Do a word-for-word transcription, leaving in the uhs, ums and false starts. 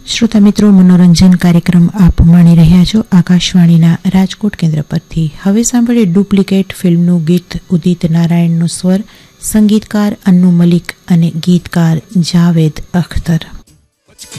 શ્રોતા મિત્રો, મનોરંજન કાર્યક્રમ આપ માણી રહ્યા છો આકાશવાણીના રાજકોટ કેન્દ્ર પરથી. હવે સાંભળીએ ડુપ્લિકેટ ફિલ્મનું ગીત. ઉદિત નારાયણનો સ્વર, સંગીતકાર અન્નુ મલિક અને ગીતકાર જાવેદ અખ્તર.